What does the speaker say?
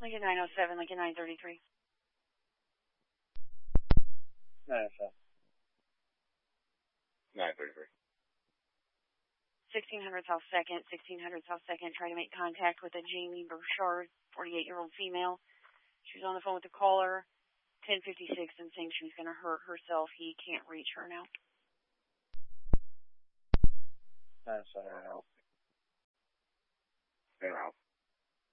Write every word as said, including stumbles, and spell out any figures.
Lincoln nine oh seven, Lincoln nine thirty-three. nine oh seven. nine thirty-three. sixteen hundred South second, sixteen hundred South second, trying to make contact with a Jamie Burchard, forty-eight-year-old female. She was on the phone with the caller, ten fifty-six, and saying she was going to hurt herself. He can't reach her now. nine oh seven. In her house.